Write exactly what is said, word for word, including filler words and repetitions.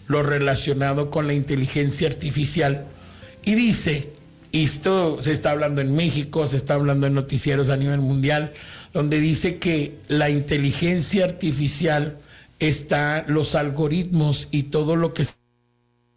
lo relacionado con la inteligencia artificial y dice, y esto se está hablando en México, se está hablando en noticieros a nivel mundial, donde dice que la inteligencia artificial está, los algoritmos y todo lo que